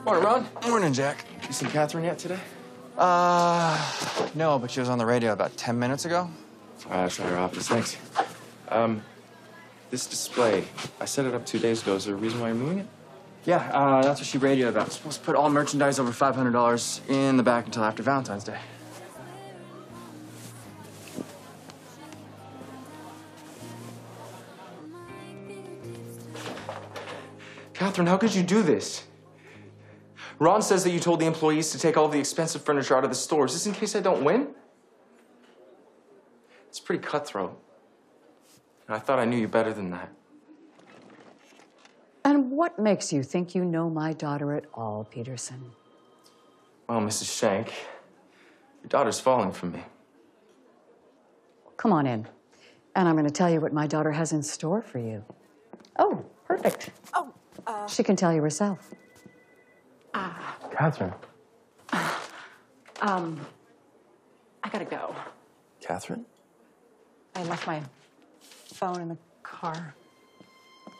Morning, Ron. Morning, Jack. You seen Catherine yet today? No, but she was on the radio about 10 minutes ago. I'll try her office. Thanks. This display, I set it up 2 days ago. Is there a reason why you're moving it? Yeah, that's what she radioed about. Supposed to put all merchandise over $500 in the back until after Valentine's Day. Catherine, how could you do this? Ron says that you told the employees to take all the expensive furniture out of the stores. Is this in case I don't win? It's pretty cutthroat. And I thought I knew you better than that. And what makes you think you know my daughter at all, Peterson? Well, Mrs. Shank, your daughter's falling for me. Come on in. And I'm going to tell you what my daughter has in store for you. Oh, perfect. Oh, she can tell you herself. Catherine. I gotta go. Catherine? I left my phone in the car.